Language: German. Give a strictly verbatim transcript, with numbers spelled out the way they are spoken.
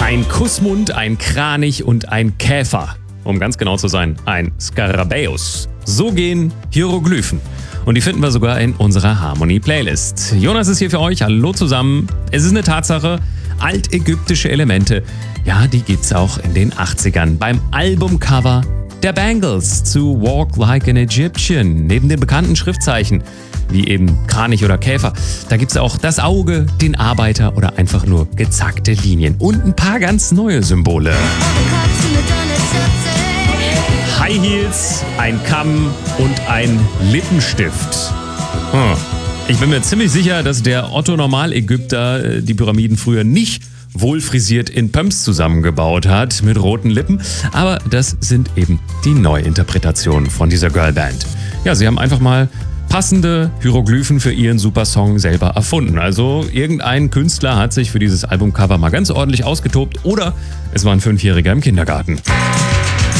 Ein Kussmund, ein Kranich und ein Käfer. Um ganz genau zu sein, ein Skarabäus. So gehen Hieroglyphen. Und die finden wir sogar in unserer Harmony-Playlist. Jonas ist hier für euch. Hallo zusammen. Es ist eine Tatsache, altägyptische Elemente, ja, die gibt's auch in den achtzigern. Beim Albumcover der Bangles zu Walk Like an Egyptian. Neben den bekannten Schriftzeichen, wie eben Kranich oder Käfer, da gibt's auch das Auge, den Arbeiter oder einfach nur gezackte Linien. Und ein paar ganz neue Symbole. High Heels, ein Kamm und ein Lippenstift. Hm. Ich bin mir ziemlich sicher, dass der Otto-Normal-Ägypter die Pyramiden früher nicht wohlfrisiert in Pumps zusammengebaut hat mit roten Lippen. Aber das sind eben die Neuinterpretationen von dieser Girlband. Ja, sie haben einfach mal passende Hieroglyphen für ihren Supersong selber erfunden. Also irgendein Künstler hat sich für dieses Albumcover mal ganz ordentlich ausgetobt oder es war ein Fünfjähriger im Kindergarten.